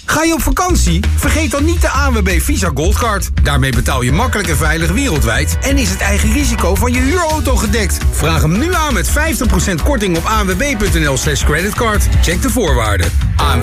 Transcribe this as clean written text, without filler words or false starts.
Ga je op vakantie? Vergeet dan niet de ANWB Visa Goldcard. Daarmee betaal je makkelijk en veilig wereldwijd en is het eigen risico van je huurauto gedekt. Vraag hem nu aan met 50% korting op anwb.nl/creditcard. Check de voorwaarden.